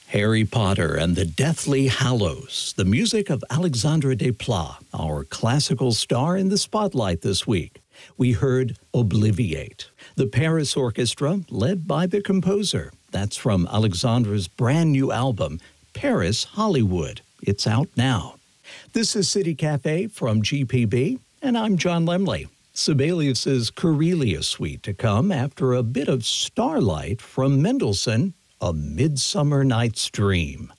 Harry Potter and the Deathly Hallows, the music of Alexandre Desplat, our classical star in the spotlight this week. We heard Obliviate, the Paris Orchestra, led by the composer. That's from Alexandre's brand new album, Paris Hollywood. It's out now. This is City Cafe from GPB, and I'm John Lemley. Sibelius's Corelia Suite to come after a bit of Starlight from Mendelssohn, A Midsummer Night's Dream.